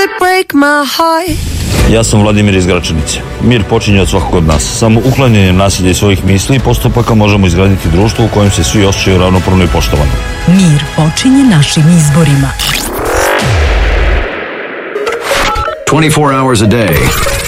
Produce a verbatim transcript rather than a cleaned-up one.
Ja sam Vladimir iz Gračanice. Mir počinje od svakog od nas. Samo uklanjanjem nasilja i svojih misli i postupaka možemo izgraditi društvo u kojem se svi osjećaju ravnopravno i poštovano. Mir počinje našim izborima. twenty-four hours a day,